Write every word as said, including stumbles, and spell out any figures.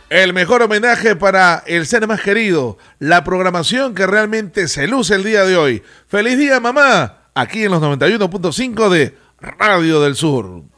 El mejor homenaje para el ser más querido, la programación que realmente se luce el día de hoy. ¡Feliz día, mamá! Aquí en los noventa y uno punto cinco de Radio del Sur.